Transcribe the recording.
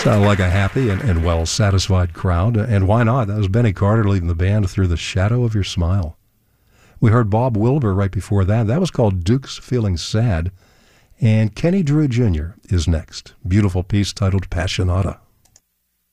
Sounded like a happy and well-satisfied crowd, and why not? That was Benny Carter leading the band through The Shadow of Your Smile. We heard Bob Wilber right before that. That was called Duke's Feeling Sad. And Kenny Drew Jr. is next. Beautiful piece titled Passionata.